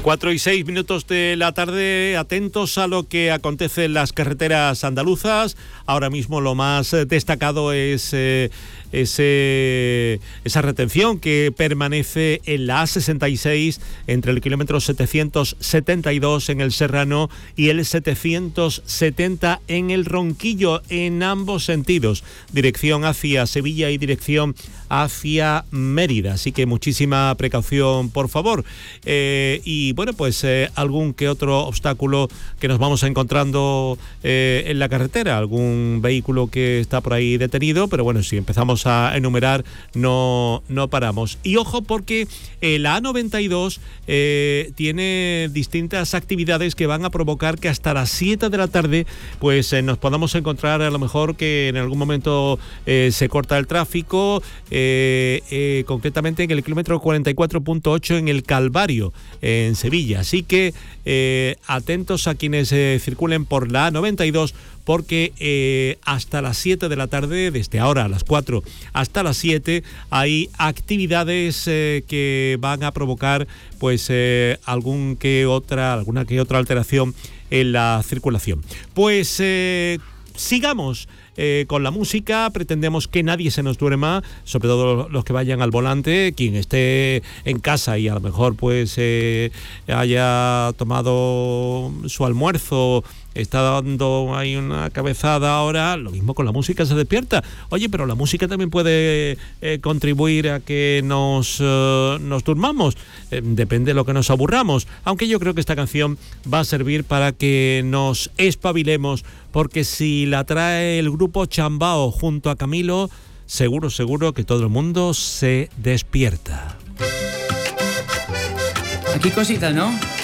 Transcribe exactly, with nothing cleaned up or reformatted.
Cuatro y seis minutos de la tarde, atentos a lo que acontece en las carreteras andaluzas. Ahora mismo lo más destacado es eh, ese, esa retención que permanece en la A sesenta y seis entre el kilómetro setecientos setenta y dos en el Serrano y el setecientos setenta en el Ronquillo, en ambos sentidos, dirección hacia Sevilla y dirección hacia Mérida. Así que muchísima precaución, por favor. Eh, y bueno, pues eh, algún que otro obstáculo que nos vamos encontrando eh, en la carretera, algún vehículo que está por ahí detenido, pero bueno, si empezamos a enumerar no, no paramos. Y ojo, porque eh, la A noventa y dos eh, tiene distintas actividades que van a provocar que hasta las siete de la tarde pues eh, nos podamos encontrar a lo mejor que en algún momento eh, se corta el tráfico, eh, eh, concretamente en el kilómetro cuarenta y cuatro punto ocho en el Calvario, en Sevilla. Así que eh, atentos a quienes eh, circulen por la A noventa y dos, porque eh, hasta las siete de la tarde, desde ahora a las cuatro hasta las siete, hay actividades eh, que van a provocar pues eh, algún que otra, alguna que otra alteración en la circulación. Pues eh, sigamos Eh, con la música. Pretendemos que nadie se nos duerma, sobre todo los que vayan al volante, quien esté en casa y a lo mejor pues eh, haya tomado su almuerzo, está dando ahí una cabezada ahora, lo mismo con la música, se despierta. Oye, pero la música también puede eh, contribuir a que nos, eh, nos durmamos, eh, depende de lo que nos aburramos, aunque yo creo que esta canción va a servir para que nos espabilemos, porque si la trae el grupo Chambao junto a Camilo, seguro, seguro que todo el mundo se despierta. Aquí cositas, ¿no?